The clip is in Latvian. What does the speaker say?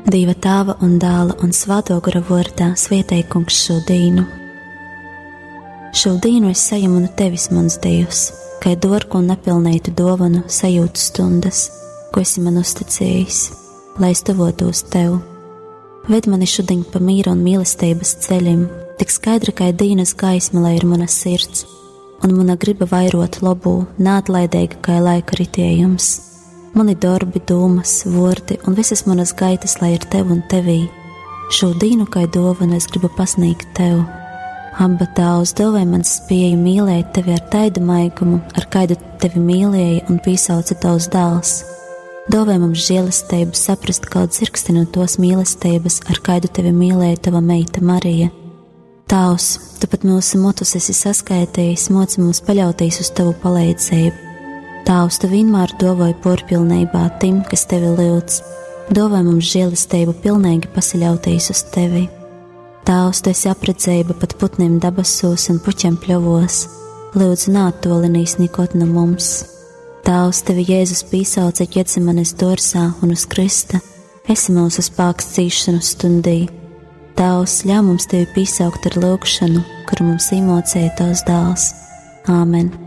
Dieva Tēva un Dēla un Svēto gara vārdā svētī Kungs šo dienu. Šo dienu es saņemu no Tevis, mans Dievs, kā dārgu un nepilnītu dāvanu sajūtu stundas, ko esi man uzticējis, lai es tuvotos Tev. Ved mani šodien pa mīra un mīlestības ceļiem, tik skaidra kā dienas gaisma, lai ir mana sirds, un mana griba vairot labu, neatlaidīga kā laika ritējums. Mani darbi, domas, vārdi un visas manas gaitas, lai ir Tev un Tevī. Šo dienu kā dāvanu es gribu pasniegt Tev. Abba Tēvs, dāvā man spēju mīlēt Tevi ar taidu maigumu, ar kādu Tevi mīlēja un piesauca Tavs dēls. Dāvā mums žēlastību saprast kaut dzirksti no tos mīlestības, ar kādu Tevi mīlēja Tava meita Marija. Tavs, Tu pat mūsu motus esi saskaitījis, moci mums paļauties uz Tavu palīdzību. Tavs, Tu vienmēr dāvāji porpilnībā tim, kas Tevi lūdz. Dāvā mums žēlastību pilnīgi pasaļauties uz Tevi. Tavs, Tu esi apredzība pat putniem dabasos un puķiem pļovos. Lūdzu, neattolinīs nikot no mums. Tavs, Tevi Jēzus piesauca Ģetsemanes dārzā un uz krista. Esi mūsu spēks cīšanu stundī. Tavs, ļauj mums Tevi piesaukt ar lūgšanu, kuru mums iemācīja Tavs dēls. Āmen.